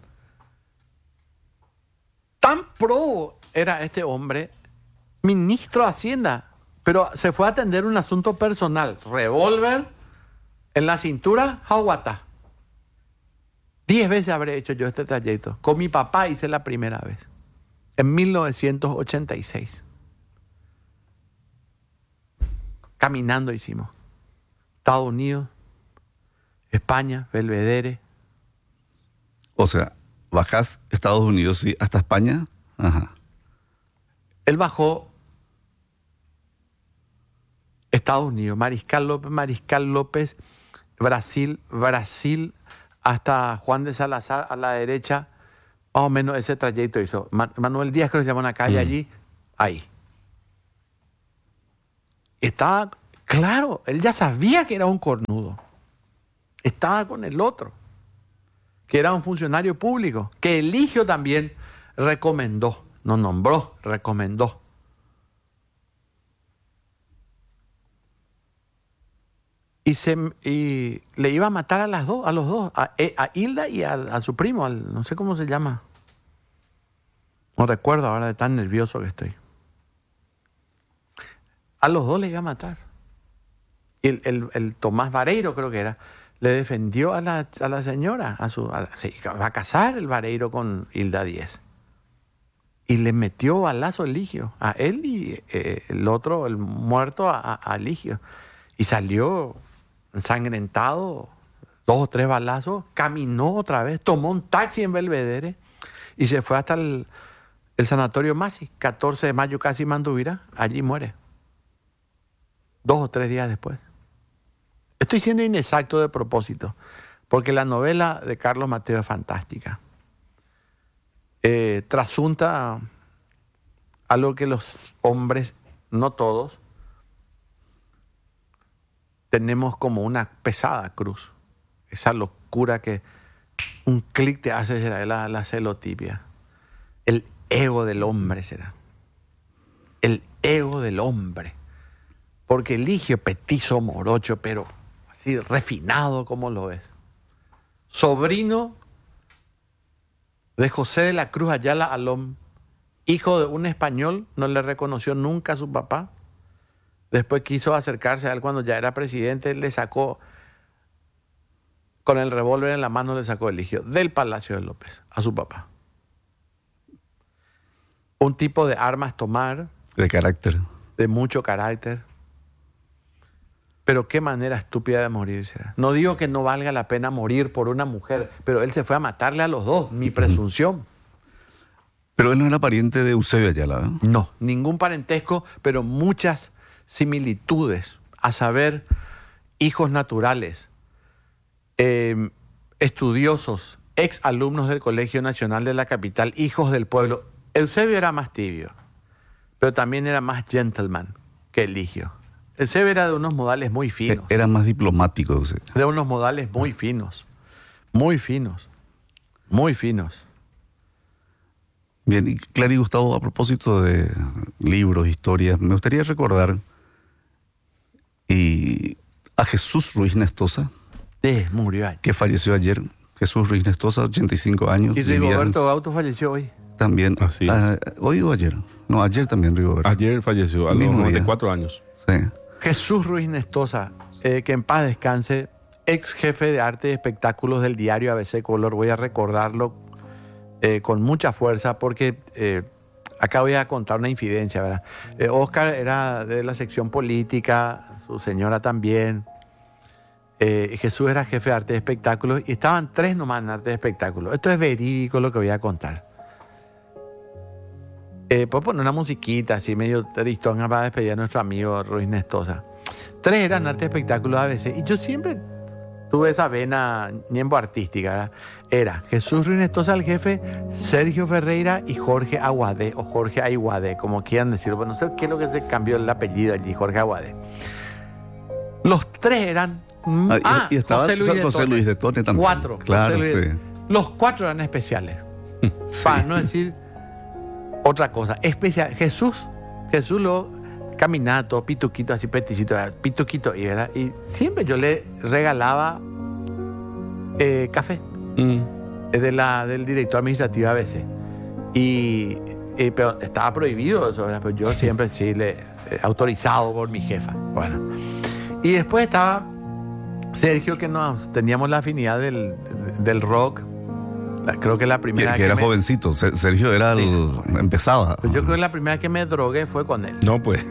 pro era este hombre, ministro de Hacienda, pero se fue a atender un asunto personal. Revólver en la cintura, jaguata. 10 veces habré hecho yo este trayecto. Con mi papá hice la primera vez, en 1986. Caminando hicimos. Estados Unidos, España, Belvedere. O sea, bajás Estados Unidos, ¿sí? ¿Hasta España? Ajá. Él bajó Estados Unidos, Mariscal López, Brasil, hasta Juan de Salazar a la derecha, más o menos ese trayecto hizo. Manuel Díaz, creo que se llama una calle allí, ahí. Estaba claro, él ya sabía que era un cornudo. Estaba con el otro, que era un funcionario público, que Eligio también recomendó, no nombró, recomendó. Y le iba a matar a los dos, a Hilda y a su primo, no sé cómo se llama. No recuerdo ahora de tan nervioso que estoy. A los dos le iba a matar. Y el Tomás Vareiro, creo que era, le defendió a la señora, se va a casar el Vareiro con Hilda Díez. Y le metió balazo a Eligio, a él y el otro, el muerto, a Eligio. Y salió ensangrentado, 2 o 3 balazos, caminó otra vez, tomó un taxi en Belvedere y se fue hasta el sanatorio Masi, 14 de mayo casi Manduvira, allí muere. 2 o 3 días después. Estoy siendo inexacto de propósito, porque la novela de Carlos Mateo es fantástica. Trasunta algo que los hombres, no todos, tenemos como una pesada cruz. Esa locura que un clic te hace, será la celotipia. El ego del hombre será. El ego del hombre. Porque Eligio, petizo, morocho, pero así refinado como lo es. Sobrino de José de la Cruz Ayala Alom, hijo de un español, no le reconoció nunca a su papá. Después quiso acercarse a él cuando ya era presidente, le sacó, con el revólver en la mano, le sacó Eligio del Palacio de López a su papá. Un tipo de armas tomar. De carácter. De mucho carácter. Pero qué manera estúpida de morir será. No digo que no valga la pena morir por una mujer, pero él se fue a matarle a los dos, mi presunción. Pero él no era pariente de Eusebio Ayala, ¿eh? No, ningún parentesco, pero muchas similitudes, a saber, hijos naturales, estudiosos, ex alumnos del Colegio Nacional de la capital, hijos del pueblo. Eusebio era más tibio, pero también era más gentleman que Eligio. Eusebio era de unos modales muy finos. Era más diplomático, Eusebio. De unos modales muy finos, muy finos, muy finos. Bien, y Clara y Gustavo, a propósito de libros, historias, me gustaría recordar a Jesús Ruiz Nestosa, murió ayer. que falleció ayer. Jesús Ruiz Nestosa, 85 años. Y Rigoberto Gauto falleció hoy. También. Así es. ¿Hoy o ayer? No, ayer también Rigoberto. Ayer falleció, a los 94 años. Sí. Jesús Ruiz Nestosa, que en paz descanse, ex jefe de arte y espectáculos del diario ABC Color. Voy a recordarlo con mucha fuerza porque acá voy a contar una infidencia, ¿verdad? Oscar era de la sección política, su señora también. Jesús era jefe de arte y espectáculos y estaban tres nomás en arte y espectáculos. Esto es verídico lo que voy a contar. Puedo poner una musiquita así medio tristonga para despedir a nuestro amigo Ruiz Nestosa. Tres eran arte y espectáculos ABC y yo siempre tuve esa vena ñembo artística, ¿verdad? Era Jesús Ruiz Nestosa el jefe, Sergio Ferreira y Jorge Aguadé, o Jorge Aiguadé, como quieran decirlo. Bueno, no sé qué es lo que se cambió el apellido allí, Jorge Aguadé. Los tres eran... y estaba José Luis de Tone también. Cuatro. Claro, sí. Los cuatro eran especiales. Sí. Para no decir otra cosa. Especial. Jesús lo caminaba todo pituquito, así peticito, pituquito, y siempre yo le regalaba café del director administrativo ABC. Pero estaba prohibido eso, ¿verdad? Pero yo siempre sí autorizado por mi jefa. Bueno. Y después estaba Sergio, que teníamos la afinidad del rock. Creo que la primera que era jovencito. Sergio era empezaba. Pues yo creo que la primera que me drogué fue con él. No, pues.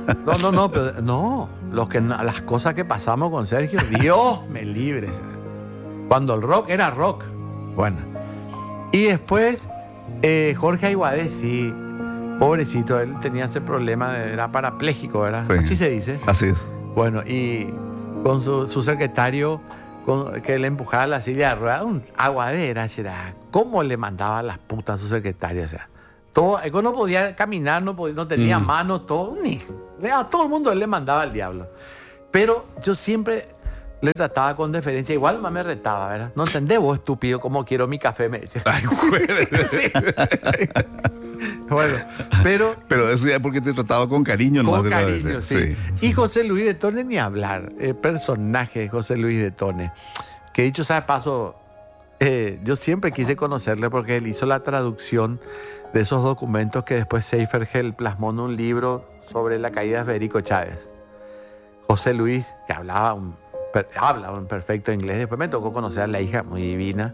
Las cosas que pasamos con Sergio, Dios me libre. Cuando el rock era rock. Bueno. Y después, Jorge Aiguadé, sí, pobrecito, él tenía ese problema, era parapléjico, ¿verdad? Sí. Así se dice. Así es. Bueno, y con su secretario, que le empujaba la silla de ruedas, un aguadera, ¿cómo le mandaba las putas a su secretario? O sea, no podía caminar, no tenía manos, a todo el mundo él le mandaba al diablo. Pero yo siempre le trataba con deferencia, igual me retaba, ¿verdad? No entendés vos, estúpido, cómo quiero mi café, me decía. Ay, güey. Sí. Bueno, pero eso ya es porque te trataba con cariño, ¿no? Con cariño, sí. Y José Luis de Tone, ni hablar. Personaje de José Luis de Tone. Que dicho sea de paso, yo siempre quise conocerle porque él hizo la traducción de esos documentos que después Seifergel plasmó en un libro sobre la caída de Federico Chávez. José Luis, que hablaba un perfecto inglés. Después me tocó conocer a la hija, muy divina.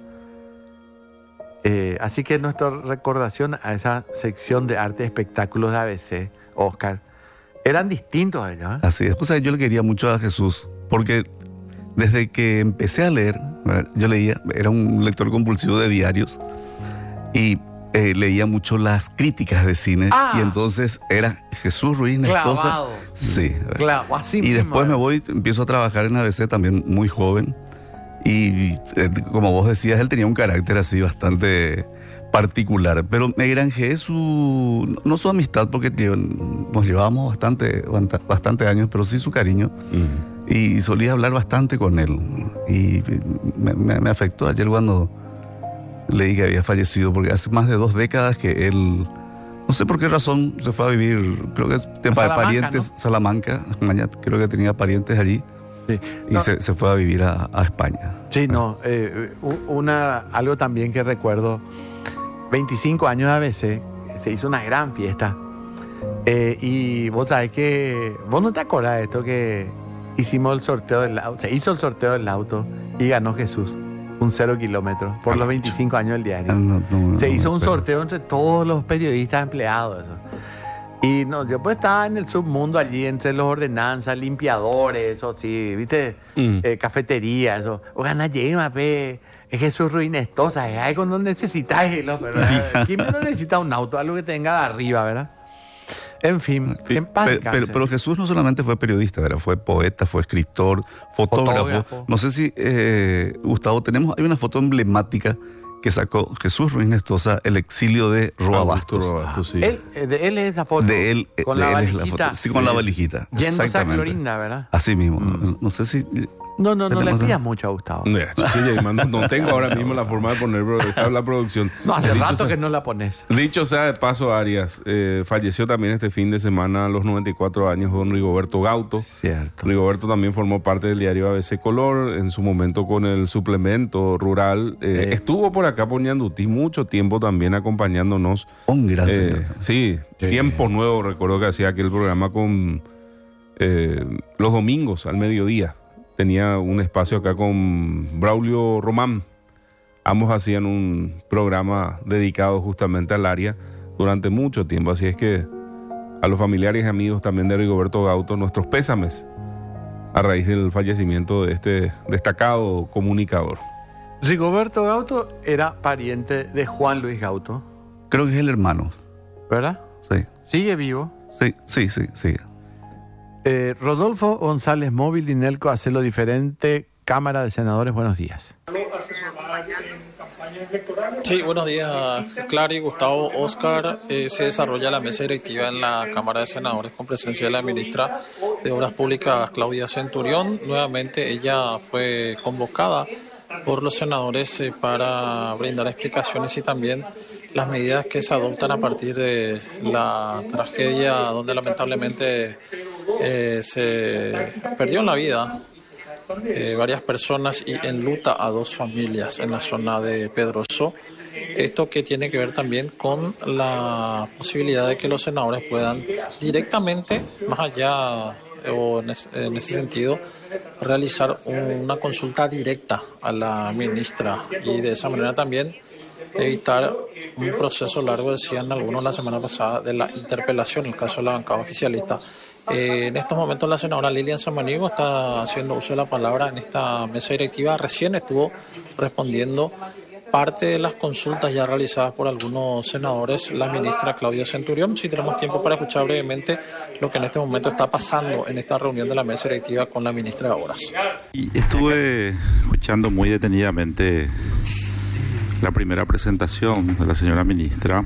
Así que nuestra recordación a esa sección de arte y espectáculos de ABC, Oscar, eran distintos ellos, ¿eh? Así es. O sea, yo le quería mucho a Jesús, porque desde que empecé a leer, yo leía, era un lector compulsivo de diarios, y leía mucho las críticas de cine y entonces era Jesús Ruiz Nestosa. Clavado. Sí. Claro, así Y mismo, después empiezo a trabajar en ABC también muy joven. Y como vos decías, él tenía un carácter así bastante particular. Pero me granjeé no su amistad, porque nos llevábamos bastante años, pero sí su cariño. Y solía hablar bastante con él. Y me afectó ayer cuando leí que había fallecido, porque hace más de 2 décadas que él, no sé por qué razón, se fue a vivir, creo que es tema de parientes, ¿no? Salamanca, creo que tenía parientes allí. Sí. Y se fue a vivir a España. Sí, no. Algo también que recuerdo, 25 años de ABC, se hizo una gran fiesta. Y vos sabés que, vos no te acordás de esto, que hicimos el sorteo del auto, se hizo el sorteo del auto y ganó Jesús. Un 0 kilómetros por los 25 años del diario. Se hizo un sorteo entre todos los periodistas empleados. Eso. Y yo pues estaba en el submundo allí, entre los ordenanzas, limpiadores, eso sí, ¿viste? Cafetería, eso. O gana Yema, es Jesús Ruiz Nestosa, ay, cuando necesitas, pero ¿quién no necesita un auto? Algo que tenga de arriba, ¿verdad? En fin, en paz pero Jesús no solamente fue periodista, ¿verdad? Fue poeta, fue escritor, fotógrafo. No sé si, Gustavo, hay una foto emblemática que sacó Jesús Ruiz Nestosa, el exilio de Roabastos. Sí. Él es esa foto. De él, con de la él valijita. Sí, con la valijita. Yéndose a Clorinda, ¿verdad? Así mismo. No sé si... No le pidas mucho a Gustavo. No tengo ahora mismo la forma de poner, pero está la producción. No, hace rato que no la pones. Dicho sea de paso, Arias, falleció también este fin de semana a los 94 años don Rigoberto Gauto. Cierto. Rigoberto también formó parte del diario ABC Color, en su momento con el suplemento rural. Estuvo por acá por Ñandutí mucho tiempo también acompañándonos. Un gran señor. Sí, Tiempo Nuevo, recuerdo que hacía aquel programa con los domingos al mediodía. Tenía un espacio acá con Braulio Román. Ambos hacían un programa dedicado justamente al área durante mucho tiempo. Así es que a los familiares y amigos también de Rigoberto Gauto, nuestros pésames a raíz del fallecimiento de este destacado comunicador. Rigoberto Gauto era pariente de Juan Luis Gauto. Creo que es el hermano. ¿Verdad? Sí. ¿Sigue vivo? Sí. Rodolfo González Móvil, Dinelco, Hacelo Diferente, Cámara de Senadores, buenos días. Sí, buenos días, Clary, Gustavo, Oscar. Se desarrolla la mesa directiva en la Cámara de Senadores con presencia de la ministra de Obras Públicas, Claudia Centurión. Nuevamente ella fue convocada por los senadores para brindar explicaciones y también las medidas que se adoptan a partir de la tragedia donde lamentablemente se perdió la vida varias personas y enluta a 2 familias en la zona de Pedroso. Esto que tiene que ver también con la posibilidad de que los senadores puedan directamente, más allá o en ese sentido, realizar una consulta directa a la ministra y de esa manera también evitar un proceso largo, decían algunos la semana pasada, de la interpelación, en el caso de la bancada oficialista. En estos momentos la senadora Lilian Samaniego está haciendo uso de la palabra en esta mesa directiva. Recién estuvo respondiendo parte de las consultas ya realizadas por algunos senadores, la ministra Claudia Centurión. Si tenemos tiempo para escuchar brevemente lo que en este momento está pasando en esta reunión de la mesa directiva con la ministra de Obras. Y estuve escuchando muy detenidamente la primera presentación de la señora ministra,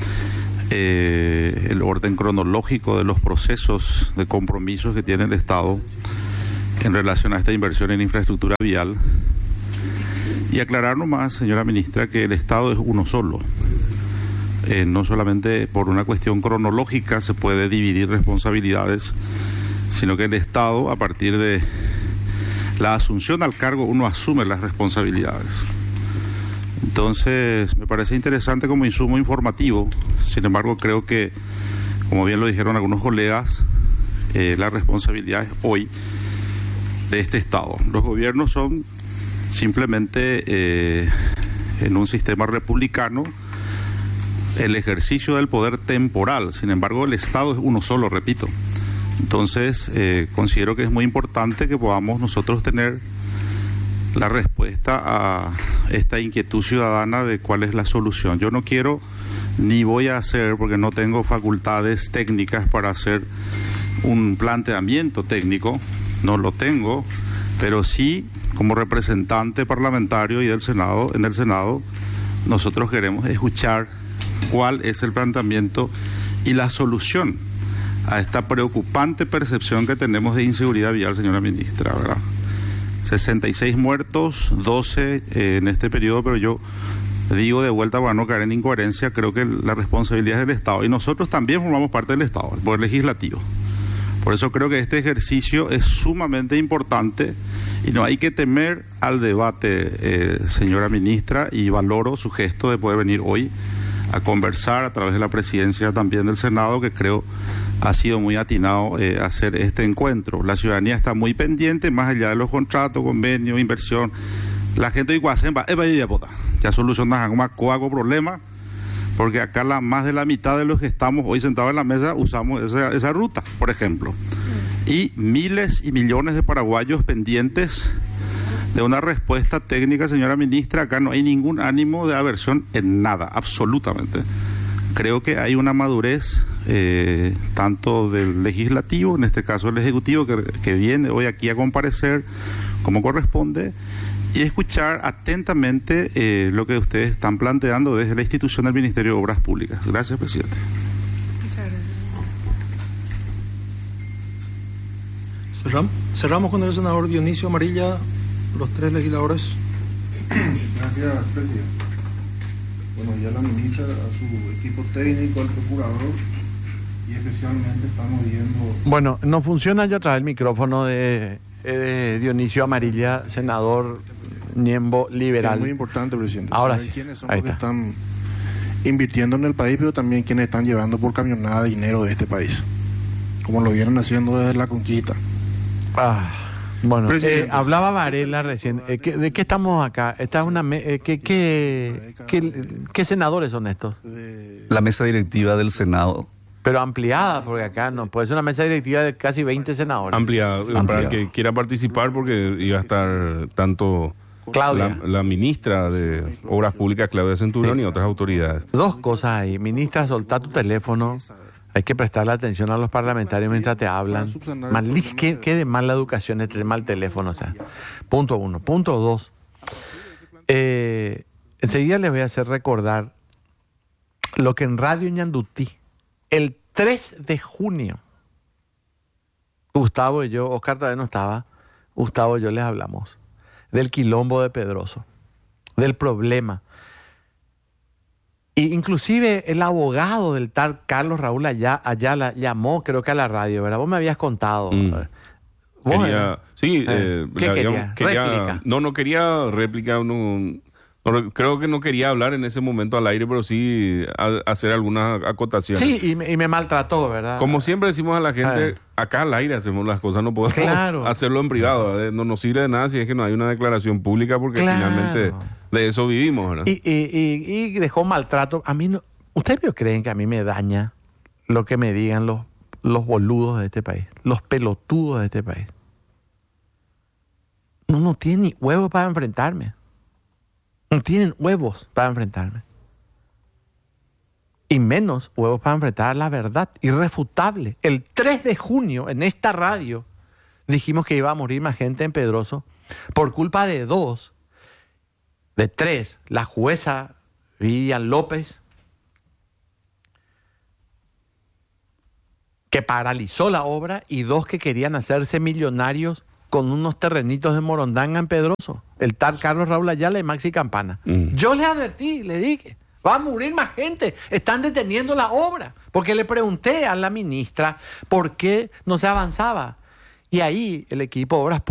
el orden cronológico de los procesos de compromisos que tiene el Estado en relación a esta inversión en infraestructura vial. Y aclarar nomás, señora ministra, que el Estado es uno solo. No solamente por una cuestión cronológica se puede dividir responsabilidades, sino que el Estado, a partir de la asunción al cargo, uno asume las responsabilidades. Entonces, me parece interesante como insumo informativo. Sin embargo, creo que, como bien lo dijeron algunos colegas, la responsabilidad es hoy de este Estado. Los gobiernos son simplemente, en un sistema republicano, el ejercicio del poder temporal. Sin embargo, el Estado es uno solo, repito. Entonces, considero que es muy importante que podamos nosotros tener la respuesta a esta inquietud ciudadana de cuál es la solución. Yo no quiero ni voy a hacer, porque no tengo facultades técnicas para hacer un planteamiento técnico, no lo tengo, pero sí como representante parlamentario y del Senado, en el Senado, nosotros queremos escuchar cuál es el planteamiento y la solución a esta preocupante percepción que tenemos de inseguridad vial, señora ministra, ¿verdad? 66 muertos, 12 en este periodo, pero yo digo de vuelta para no caer en incoherencia, creo que la responsabilidad es del Estado y nosotros también formamos parte del Estado, el Poder Legislativo. Por eso creo que este ejercicio es sumamente importante y no hay que temer al debate, señora ministra, y valoro su gesto de poder venir hoy a conversar a través de la presidencia también del Senado, que creo ha sido muy atinado hacer este encuentro. La ciudadanía está muy pendiente, más allá de los contratos, convenios, inversión. La gente dice, ya solucionan un problema, porque acá más de la mitad de los que estamos hoy sentados en la mesa usamos esa ruta, por ejemplo. Y miles y millones de paraguayos pendientes de una respuesta técnica, señora ministra. Acá no hay ningún ánimo de aversión en nada, absolutamente. Creo que hay una madurez tanto del legislativo, en este caso el ejecutivo, que viene hoy aquí a comparecer como corresponde y escuchar atentamente lo que ustedes están planteando desde la institución del Ministerio de Obras Públicas. Gracias, presidente. Muchas gracias. Cerramos con el senador Dionisio Amarilla, los 3 legisladores. Gracias, presidente. Bueno, ya la ministra, a su equipo técnico, al procurador, y especialmente estamos viendo... Bueno, no funciona ya otra vez el micrófono de Dionisio Amarilla, senador Ñembo Liberal. Es muy importante, presidente. Ahora saber sí. quiénes son los que están invirtiendo en el país, pero también quienes están llevando por camionada dinero de este país, como lo vienen haciendo desde la conquista. Bueno, hablaba Varela recién. ¿De qué estamos acá? Esta es una ¿qué senadores son estos? La mesa directiva del Senado. Pero ampliada, porque acá no puede ser una mesa directiva de casi 20 senadores. Ampliada, para el que quiera participar, porque iba a estar tanto Claudia, la ministra de Obras Públicas, Claudia Centurión, y otras autoridades. Dos cosas ahí. Ministra, soltá tu teléfono. Hay que prestarle atención a los parlamentarios mientras te hablan. ¿Qué de mala educación este mal teléfono? O sea, punto 1. Punto 2. Enseguida les voy a hacer recordar lo que en Radio Ñandutí, el 3 de junio, Gustavo y yo, Oscar todavía no estaba, Gustavo y yo les hablamos del quilombo de Pedroso, del problema. Y inclusive el abogado del tal Carlos Raúl Ayala llamó, creo que a la radio, ¿verdad? Vos me habías contado. ¿Vos, ¿qué quería? ¿Réplica? No quería réplica. Creo que no quería hablar en ese momento al aire, pero sí hacer algunas acotaciones. Sí, y me maltrató, ¿verdad? Como siempre decimos a la gente, acá al aire hacemos las cosas, no podemos hacerlo en privado, ¿verdad? No nos sirve de nada si es que no hay una declaración pública, porque finalmente de eso vivimos, ¿verdad? Y dejó maltrato. A mí no. ¿Ustedes creen que a mí me daña lo que me digan los boludos de este país, los pelotudos de este país? No tienen ni huevos para enfrentarme. No tienen huevos para enfrentarme. Y menos huevos para enfrentar la verdad irrefutable. El 3 de junio, en esta radio, dijimos que iba a morir más gente en Pedroso por culpa de 2, de 3, la jueza Vivian López, que paralizó la obra, y 2 que querían hacerse millonarios con unos terrenitos de Morondanga en Pedroso, el tal Carlos Raúl Ayala y Maxi Campana. Yo le advertí, le dije, va a morir más gente, están deteniendo la obra, porque le pregunté a la ministra por qué no se avanzaba. Y ahí el equipo de Obras